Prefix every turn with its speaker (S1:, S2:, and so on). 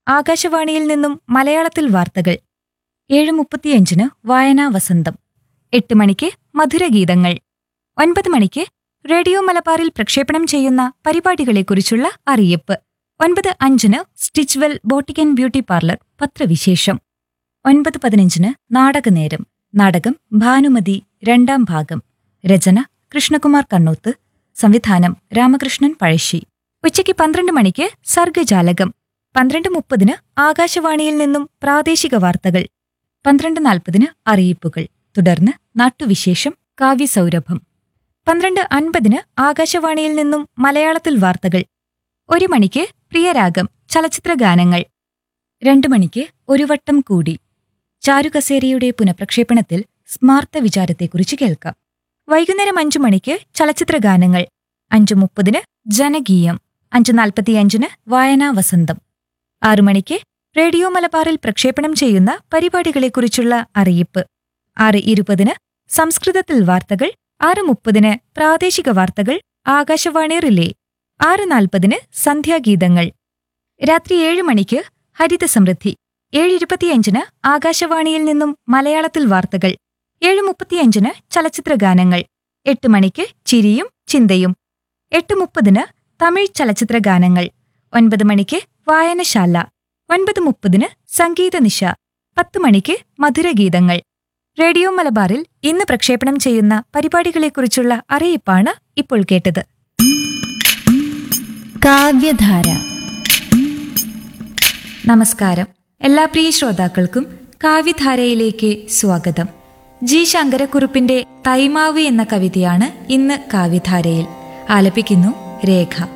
S1: ആകാശവാണിയിൽ നിന്നും മലയാളത്തിൽ വാർത്തകൾ. 7:35 വായനാ വസന്തം. 8 മണിക്ക് മധുരഗീതങ്ങൾ. 9 മണിക്ക് റേഡിയോ മലബാറിൽ പ്രക്ഷേപണം ചെയ്യുന്ന പരിപാടികളെക്കുറിച്ചുള്ള അറിയിപ്പ്. 9:05 Stitchwell boutique and beauty parlour പത്രവിശേഷം. 9:15 നാടകനേരം. നാടകം ഭാനുമതി 2ാം ഭാഗം. രചന കൃഷ്ണകുമാർ കണ്ണൂത്ത്. സംവിധാനം രാമകൃഷ്ണൻ പഴശ്ശി. ഉച്ചയ്ക്ക് 12 മണിക്ക് സർഗജാലകം. 12:30 ആകാശവാണിയിൽ നിന്നും പ്രാദേശിക വാർത്തകൾ. 12:40 അറിയിപ്പുകൾ. തുടർന്ന് നാട്ടുവിശേഷം കാവ്യസൗരഭം. 12:50 ആകാശവാണിയിൽ നിന്നും മലയാളത്തിൽ വാർത്തകൾ. 1 മണിക്ക് പ്രിയരാഗം ചലച്ചിത്രഗാനങ്ങൾ. 2 മണിക്ക് ഒരു വട്ടം കൂടി. ചാരുകസേരയുടെ പുനഃപ്രക്ഷേപണത്തിൽ സ്മാർത്ത വിചാരത്തെക്കുറിച്ച് കേൾക്കാം. വൈകുന്നേരം 5 മണിക്ക് ചലച്ചിത്രഗാനങ്ങൾ. 5:30 ജനകീയം. 5:45 വായനാ വസന്തം. 6 മണിക്ക് റേഡിയോ മലബാറിൽ പ്രക്ഷേപണം ചെയ്യുന്ന പരിപാടികളെക്കുറിച്ചുള്ള അറിയിപ്പ്. 6:20 സംസ്കൃതത്തിൽ വാർത്തകൾ. 6:30 പ്രാദേശിക വാർത്തകൾ ആകാശവാണി റിലേ. 6:40 സന്ധ്യാഗീതങ്ങൾ. രാത്രി 7 മണിക്ക് ഹരിതസമൃദ്ധി. 7:25 ആകാശവാണിയിൽ നിന്നും മലയാളത്തിൽ വാർത്തകൾ. 7:35 ചലച്ചിത്രഗാനങ്ങൾ. 8 മണിക്ക് ചിരിയും ചിന്തയും. 8:30 തമിഴ് ചലച്ചിത്രഗാനങ്ങൾ. 9 മണിക്ക് വായനശാല. 9:30 സംഗീതനിശ. 10 മണിക്ക് മധുരഗീതങ്ങൾ. റേഡിയോ മലബാറിൽ ഇന്ന് പ്രക്ഷേപണം ചെയ്യുന്ന പരിപാടികളെക്കുറിച്ചുള്ള അറിയിപ്പാണ് ഇപ്പോൾ കേട്ടത്. കാവ്യധാര. നമസ്കാരം. എല്ലാ പ്രിയ ശ്രോതാക്കൾക്കും കാവ്യധാരയിലേക്ക് സ്വാഗതം. ജി ശങ്കരക്കുറുപ്പിന്റെ തൈമാവ് എന്ന കവിതയാണ് ഇന്ന് കാവ്യധാരയിൽ. ആലപിക്കുന്നു രേഖ.